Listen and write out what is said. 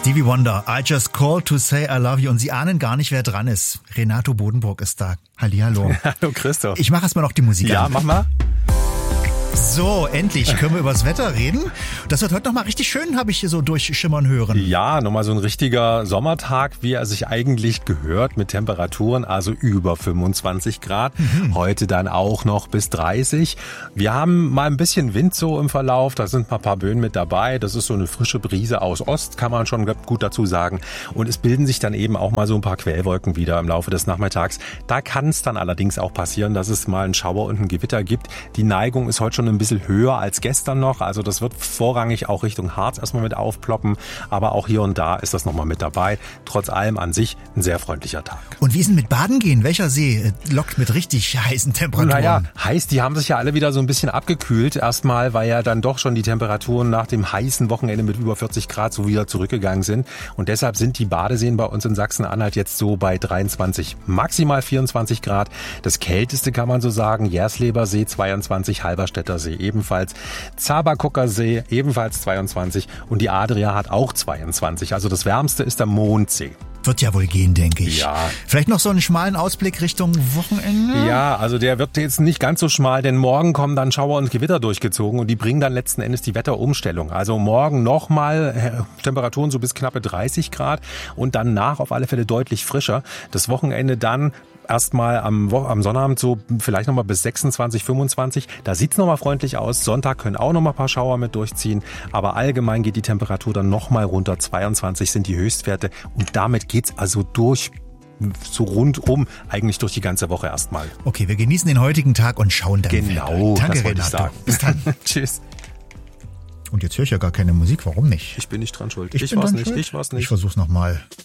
Stevie Wonder, I just called to say I love you. Und Sie ahnen gar nicht, wer dran ist. Renato Bodenburg ist da. Hallihallo. Hallo Christoph. Ich mache erstmal noch die Musik an. Ja, mach mal. So, endlich können wir über das Wetter reden. Das wird heute nochmal richtig schön, habe ich hier so durchschimmern hören. Ja, nochmal so ein richtiger Sommertag, wie er sich eigentlich gehört, mit Temperaturen, also über 25 Grad. Heute dann auch noch bis 30. Wir haben mal ein bisschen Wind so im Verlauf, da sind mal ein paar Böen mit dabei. Das ist so eine frische Brise aus Ost, kann man schon gut dazu sagen. Und es bilden sich dann eben auch mal so ein paar Quellwolken wieder im Laufe des Nachmittags. Da kann es dann allerdings auch passieren, dass es mal einen Schauer und ein Gewitter gibt. Die Neigung ist heute schon ein bisschen höher als gestern noch. Also das wird vorrangig auch Richtung Harz erstmal mit aufploppen. Aber auch hier und da ist das nochmal mit dabei. Trotz allem an sich ein sehr freundlicher Tag. Und wie ist denn mit Baden gehen? Welcher See lockt mit richtig heißen Temperaturen? Naja, heiß, die haben sich ja alle wieder so ein bisschen abgekühlt. Erstmal, weil ja dann doch schon die Temperaturen nach dem heißen Wochenende mit über 40 Grad so wieder zurückgegangen sind. Und deshalb sind die Badeseen bei uns in Sachsen-Anhalt jetzt so bei 23, maximal 24 Grad. Das kälteste kann man so sagen, Jersleber See 22, Halberstädter See ebenfalls, Zaberkucker See ebenfalls 22 und die Adria hat auch 22. Also das wärmste ist der Mondsee. Wird ja wohl gehen, denke ich. Ja. Vielleicht noch so einen schmalen Ausblick Richtung Wochenende? Ja, also der wird jetzt nicht ganz so schmal, denn morgen kommen dann Schauer und Gewitter durchgezogen und die bringen dann letzten Endes die Wetterumstellung. Also morgen nochmal Temperaturen so bis knappe 30 Grad und danach auf alle Fälle deutlich frischer. Das Wochenende dann erstmal am Sonnabend so vielleicht nochmal bis 26, 25. Da sieht's nochmal freundlich aus. Sonntag können auch nochmal ein paar Schauer mit durchziehen. Aber allgemein geht die Temperatur dann nochmal runter. 22 sind die Höchstwerte. Und damit geht's also so rundum eigentlich durch die ganze Woche erstmal. Okay, wir genießen den heutigen Tag und schauen dann wieder. Genau, Danke, das wollte ich Renato. sagen. Bis dann. Tschüss. Und jetzt höre ich ja gar keine Musik. Warum nicht? Ich bin nicht dran schuld. Ich war's nicht. Ich war's nicht. Ich versuch's nochmal.